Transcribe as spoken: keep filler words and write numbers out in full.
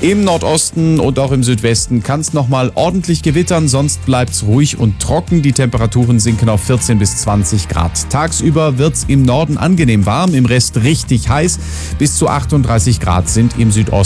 Im Nordosten und auch im Südwesten kann es nochmal ordentlich gewittern, sonst bleibt es ruhig und trocken. Die Temperaturen sinken auf vierzehn bis zwanzig Grad. Tagsüber wird es im Norden angenehm warm, im Rest richtig heiß. Bis zu achtunddreißig Grad sind im Südosten